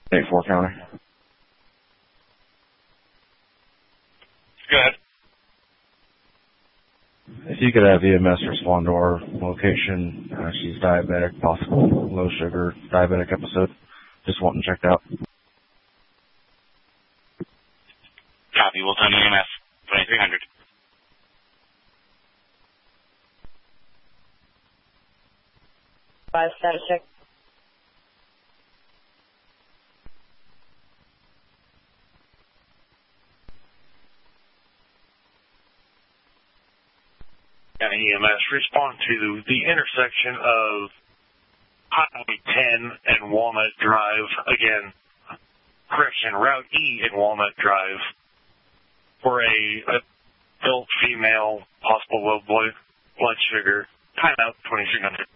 8-4 counter. Go ahead. If you could have EMS respond to our location, she's diabetic, possible low sugar diabetic episode. Just wanting checked out. Copy. We'll send EMS 2300. Status check. County EMS respond to the intersection of Highway 10 and Walnut Drive. Again, correction, Route E and Walnut Drive for a adult female, possible low blood sugar. Timeout 2300.